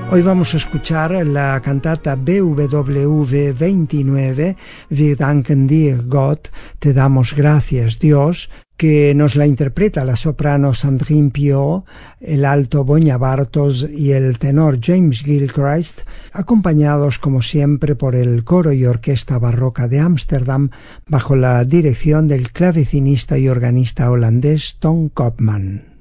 Hoy vamos a escuchar la cantata BWV 29, Wir danken dir, Gott, te damos gracias, Dios, que nos la interpreta la soprano Sandrine Piot, el alto Boña Bartos y el tenor James Gilchrist, acompañados como siempre por el coro y orquesta barroca de Ámsterdam bajo la dirección del clavecinista y organista holandés Ton Koopman.